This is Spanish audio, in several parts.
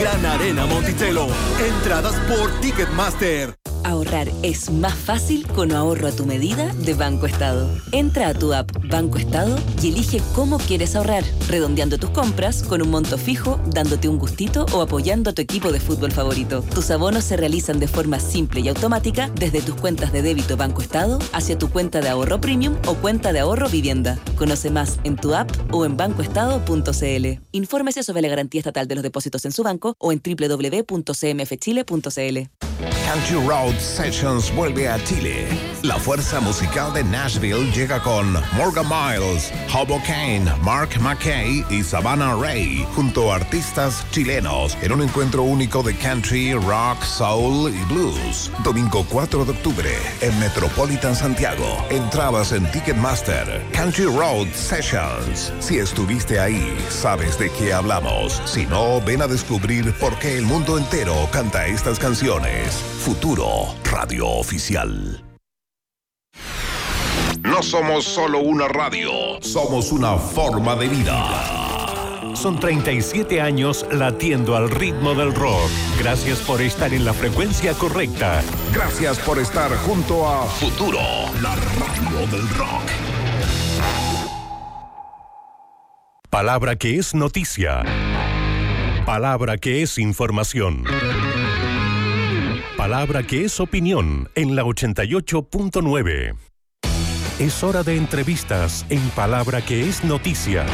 Gran Arena Monticello. Entradas por Ticketmaster. Ahorrar es más fácil con ahorro a tu medida de Banco Estado. Entra a tu app Banco Estado y elige cómo quieres ahorrar, redondeando tus compras con un monto fijo, dándote un gustito o apoyando a tu equipo de fútbol favorito. Tus abonos se realizan de forma simple y automática desde tus cuentas de débito Banco Estado hacia tu cuenta de ahorro premium o cuenta de ahorro vivienda. Conoce más en tu app o en bancoestado.cl. Infórmese sobre la garantía estatal de los depósitos en su banco o en www.cmfchile.cl. Country Road Sessions vuelve a Chile. La fuerza musical de Nashville llega con Morgan Miles, Hoboken, Mark McKay y Savannah Ray, junto a artistas chilenos, en un encuentro único de country, rock, soul y blues. Domingo 4 de octubre, en Metropolitan Santiago. Entradas en Ticketmaster. Country Road Sessions. Si estuviste ahí, sabes de qué hablamos. Si no, ven a descubrir por qué el mundo entero canta estas canciones. Futuro Radio Oficial. No somos solo una radio, somos una forma de vida. Son 37 años latiendo al ritmo del rock. Gracias por estar en la frecuencia correcta. Gracias por estar junto a Futuro, la radio del rock. Palabra que es noticia. Palabra que es información. Palabra que es opinión en la 88.9. Es hora de entrevistas en Palabra que es noticia.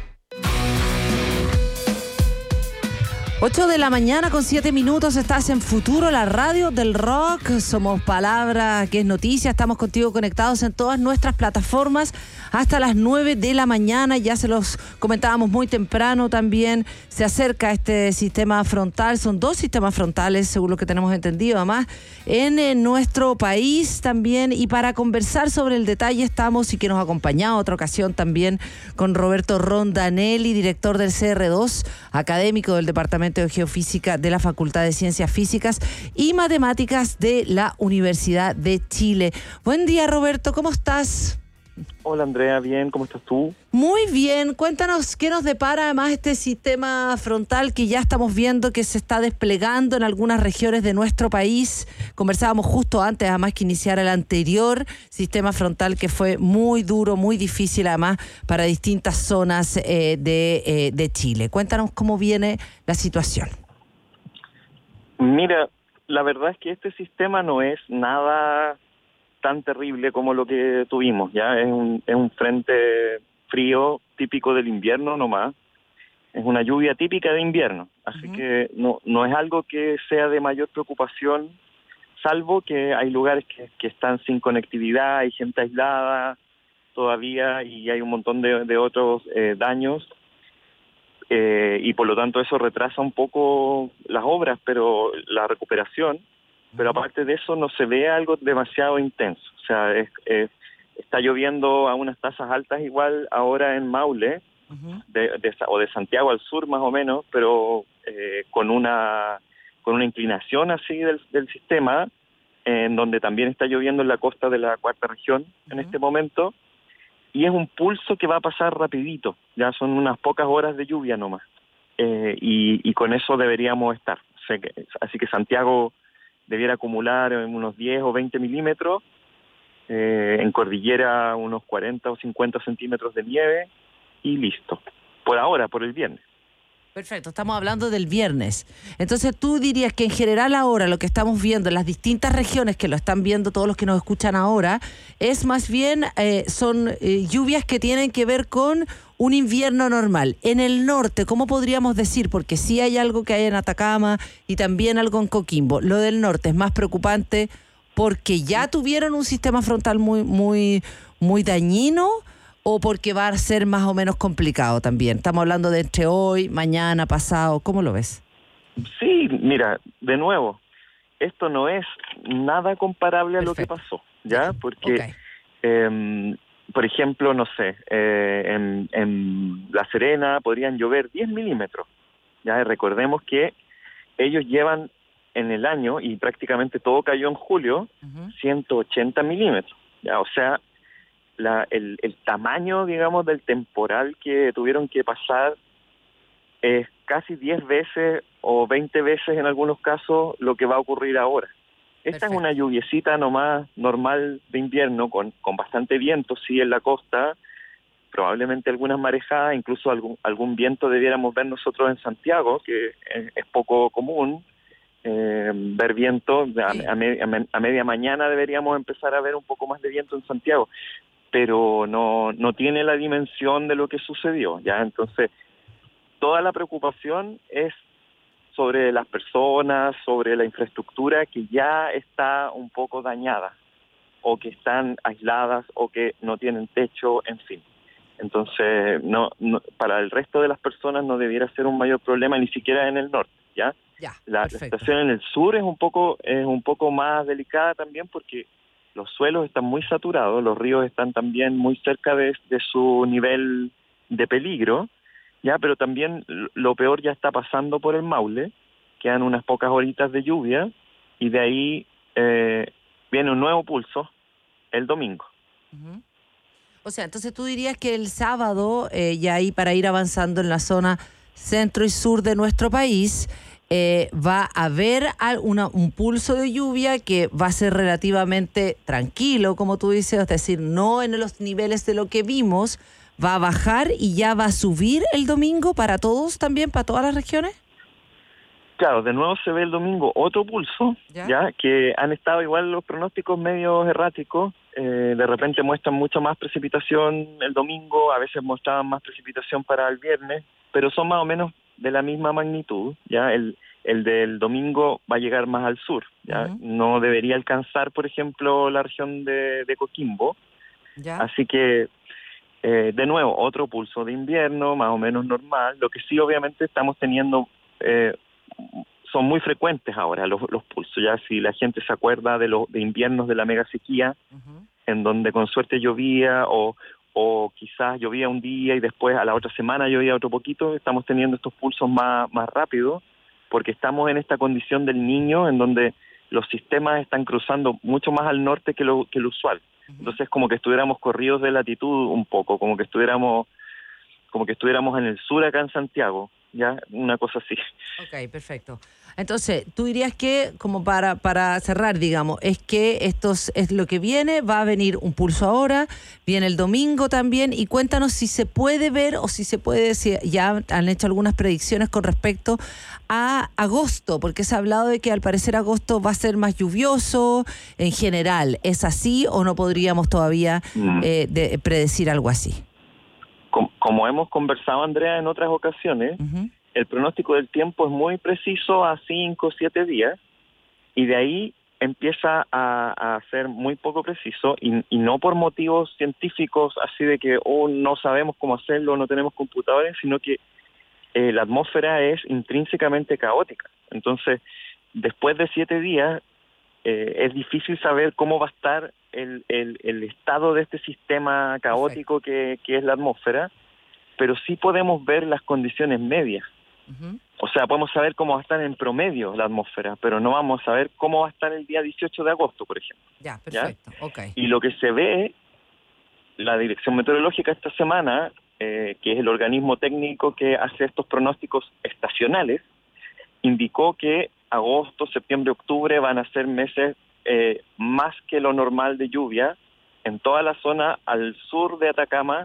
8 de la mañana con 7 minutos, estás en Futuro, la radio del rock. Somos Palabra que es noticia, estamos contigo conectados en todas nuestras plataformas hasta las 9 de la mañana. Ya se los comentábamos muy temprano también. Se acerca este sistema frontal, son 2 sistemas frontales, según lo que tenemos entendido, además, en nuestro país también. Y para conversar sobre el detalle estamos, y que nos ha acompañado otra ocasión también, con Roberto Rondanelli, director del CR2, académico del Departamento de Geofísica de la Facultad de Ciencias Físicas y Matemáticas de la Universidad de Chile. Buen día, Roberto, ¿cómo estás? Hola, Andrea, bien, ¿cómo estás tú? Muy bien, cuéntanos qué nos depara además este sistema frontal que ya estamos viendo que se está desplegando en algunas regiones de nuestro país. Conversábamos justo antes, además, que iniciara el anterior sistema frontal, que fue muy duro, muy difícil además para distintas zonas de Chile. Cuéntanos cómo viene la situación. Mira, la verdad es que este sistema no es nada tan terrible como lo que tuvimos, ya es un frente frío típico del invierno nomás, es una lluvia típica de invierno, así que no es algo que sea de mayor preocupación, salvo que hay lugares que están sin conectividad, hay gente aislada todavía y hay un montón de otros daños, y por lo tanto eso retrasa un poco las obras, pero la recuperación. Pero aparte de eso no se ve algo demasiado intenso. O sea, está lloviendo a unas tasas altas igual ahora en Maule, o de Santiago al sur más o menos, pero con una inclinación así del sistema, en donde también está lloviendo en la costa de la cuarta región en este momento, y es un pulso que va a pasar rapidito. Ya son unas pocas horas de lluvia nomás. Y con eso deberíamos estar. O sea así que Santiago debiera acumular unos 10 o 20 milímetros, en cordillera unos 40 o 50 centímetros de nieve y listo. Por ahora, por el viernes. Perfecto, estamos hablando del viernes. Entonces tú dirías que en general ahora lo que estamos viendo en las distintas regiones que lo están viendo todos los que nos escuchan ahora, es más bien, son lluvias que tienen que ver con un invierno normal. En el norte, ¿cómo podríamos decir? Porque sí hay algo que hay en Atacama y también algo en Coquimbo. Lo del norte es más preocupante porque ya tuvieron un sistema frontal muy dañino, o porque va a ser más o menos complicado también. Estamos hablando de entre hoy, mañana, pasado. ¿Cómo lo ves? Sí, mira, de nuevo, esto no es nada comparable a lo que pasó, ¿ya? Porque, por ejemplo, no sé, en La Serena podrían llover 10 milímetros, ¿ya? Recordemos que ellos llevan en el año, y prácticamente todo cayó en julio, 180 milímetros, ¿ya? O sea, el tamaño, digamos, del temporal que tuvieron que pasar es casi 10 veces o 20 veces en algunos casos lo que va a ocurrir ahora. Esta Perfecto. es una lluviecita nomás normal de invierno, con bastante viento, sí, en la costa, probablemente algunas marejadas, incluso algún viento debiéramos ver nosotros en Santiago, que es poco común ver viento. Sí. A media mañana deberíamos empezar a ver un poco más de viento en Santiago, pero no tiene la dimensión de lo que sucedió, ¿ya? Entonces, toda la preocupación es sobre las personas, sobre la infraestructura que ya está un poco dañada, o que están aisladas, o que no tienen techo, en fin. Entonces, no, para el resto de las personas no debiera ser un mayor problema, ni siquiera en el norte, ¿ya? Ya, La perfecto. situación en el sur es un poco más delicada también, porque los suelos están muy saturados, los ríos están también muy cerca de su nivel de peligro, ya, pero también lo peor ya está pasando por el Maule, quedan unas pocas horitas de lluvia, y de ahí viene un nuevo pulso el domingo. Ujú. O sea, entonces tú dirías que el sábado, ya ahí para ir avanzando en la zona centro y sur de nuestro país, va a haber un pulso de lluvia que va a ser relativamente tranquilo, como tú dices, es decir, no en los niveles de lo que vimos, va a bajar y ya va a subir el domingo para todos también, para todas las regiones. Claro, de nuevo se ve el domingo otro pulso, ya que han estado igual los pronósticos medios erráticos, de repente muestran mucha más precipitación el domingo, a veces mostraban más precipitación para el viernes, pero son más o menos de la misma magnitud, ya el del domingo va a llegar más al sur, ya no debería alcanzar, por ejemplo, la región de Coquimbo, así que de nuevo otro pulso de invierno, más o menos normal. Lo que sí obviamente estamos teniendo son muy frecuentes ahora los pulsos, ya si la gente se acuerda de inviernos de la mega sequía, en donde con suerte llovía o quizás llovía un día y después a la otra semana llovía otro poquito, estamos teniendo estos pulsos más rápidos, porque estamos en esta condición del Niño, en donde los sistemas están cruzando mucho más al norte que lo usual. Entonces como que estuviéramos corridos de latitud un poco, como que estuviéramos en el sur acá en Santiago, ya, una cosa así. Ok, perfecto. Entonces, tú dirías que, como para cerrar, digamos, es que esto es lo que viene, va a venir un pulso ahora, viene el domingo también, y cuéntanos si se puede ver o si ya han hecho algunas predicciones con respecto a agosto, porque se ha hablado de que al parecer agosto va a ser más lluvioso en general. ¿Es así o no podríamos todavía predecir algo así? Como hemos conversado, Andrea, en otras ocasiones, el pronóstico del tiempo es muy preciso a 5 o 7 días, y de ahí empieza a ser muy poco preciso, y no por motivos científicos, así de que no sabemos cómo hacerlo, no tenemos computadores, sino que la atmósfera es intrínsecamente caótica. Entonces, después de 7 días, es difícil saber cómo va a estar el estado de este sistema caótico que es la atmósfera, pero sí podemos ver las condiciones medias. O sea, podemos saber cómo va a estar en promedio la atmósfera, pero no vamos a saber cómo va a estar el día 18 de agosto, por ejemplo. Ya, perfecto. ¿Ya? Okay. Y lo que se ve, la Dirección Meteorológica esta semana, que es el organismo técnico que hace estos pronósticos estacionales, indicó que agosto, septiembre, octubre van a ser meses más que lo normal de lluvia en toda la zona al sur de Atacama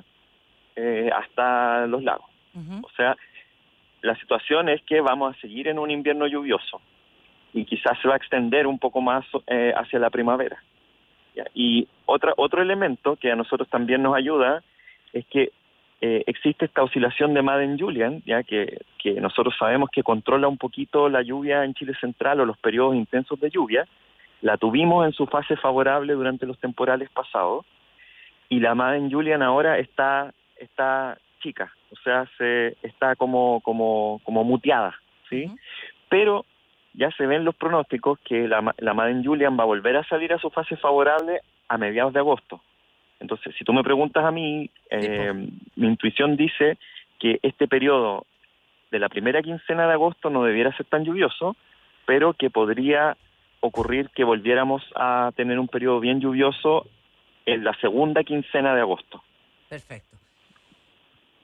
hasta los lagos. O sea, la situación es que vamos a seguir en un invierno lluvioso y quizás se va a extender un poco más hacia la primavera. ¿Ya? Y otro elemento que a nosotros también nos ayuda es que existe esta oscilación de Madden-Julian, ya que nosotros sabemos que controla un poquito la lluvia en Chile central, o los periodos intensos de lluvia. La tuvimos en su fase favorable durante los temporales pasados, y la Madden-Julian ahora está chica, o sea, está como muteada, ¿sí? Pero ya se ven los pronósticos que la Madden-Julian va a volver a salir a su fase favorable a mediados de agosto. Entonces, si tú me preguntas a mí, mi intuición dice que este periodo de la primera quincena de agosto no debiera ser tan lluvioso, pero que podría ocurrir que volviéramos a tener un periodo bien lluvioso en la segunda quincena de agosto. Perfecto.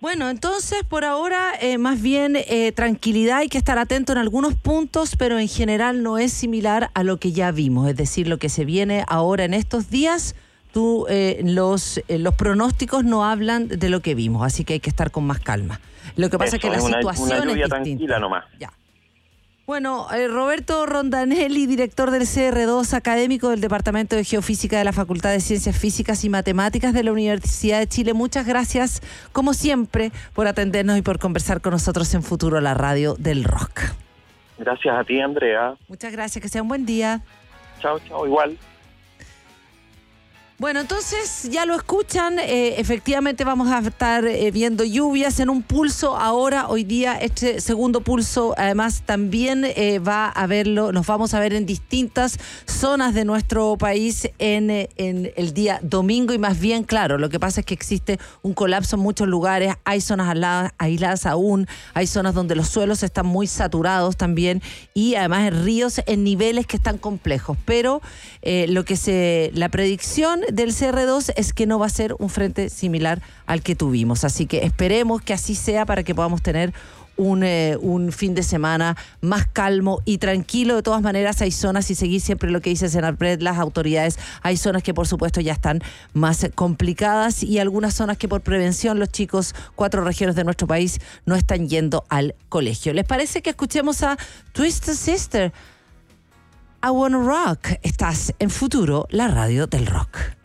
Bueno, entonces por ahora más bien tranquilidad, hay que estar atento en algunos puntos, pero en general no es similar a lo que ya vimos, es decir, lo que se viene ahora en estos días, los pronósticos no hablan de lo que vimos, así que hay que estar con más calma. Lo que pasa es que la situación una lluvia es distinta. Tranquila nomás. Ya. Bueno, Roberto Rondanelli, director del CR2, académico del Departamento de Geofísica de la Facultad de Ciencias Físicas y Matemáticas de la Universidad de Chile. Muchas gracias, como siempre, por atendernos y por conversar con nosotros en Futuro, la radio del rock. Gracias a ti, Andrea. Muchas gracias, que sea un buen día. Chao, igual. Bueno, entonces ya lo escuchan, efectivamente vamos a estar viendo lluvias en un pulso ahora, hoy día este segundo pulso además también nos vamos a ver en distintas zonas de nuestro país en el día domingo y más bien, claro, lo que pasa es que existe un colapso en muchos lugares, hay zonas aisladas aún, hay zonas donde los suelos están muy saturados también y además en ríos en niveles que están complejos, pero la predicción del CR2 es que no va a ser un frente similar al que tuvimos. Así que esperemos que así sea para que podamos tener un fin de semana más calmo y tranquilo. De todas maneras, hay zonas, y seguir siempre lo que dice Senarpred, las autoridades, hay zonas que por supuesto ya están más complicadas y algunas zonas que por prevención los chicos, 4 regiones de nuestro país, no están yendo al colegio. ¿Les parece que escuchemos a Twisted Sister? I Wanna Rock. Estás en Futuro, la radio del rock.